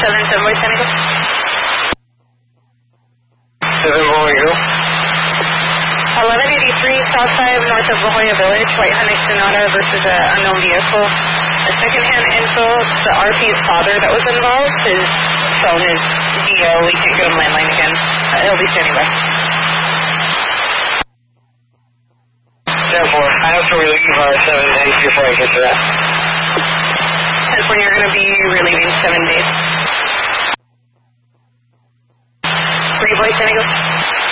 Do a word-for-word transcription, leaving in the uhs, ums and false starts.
seven, seven Boy San Diego. seven Boy Eagle. eleven eighty-three Southside, north of La Jolla Village, white Hyundai Sonata versus an unknown vehicle. A second-hand info, the R P's father that was involved, his phone is D O, we can't get him landline again. Uh, he'll be standing by. Therefore, I have to relieve our seven days before I get to that. That's when you're going to be relieving seven days. Three Boy San Diego.